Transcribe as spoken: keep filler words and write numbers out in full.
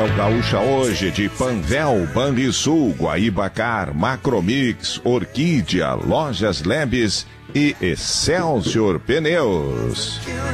Coronel Gaúcha hoje de Panvel, Banrisul, Guaíbacar, Macromix, Orquídea, Lojas Lebes e Excelsior Pneus.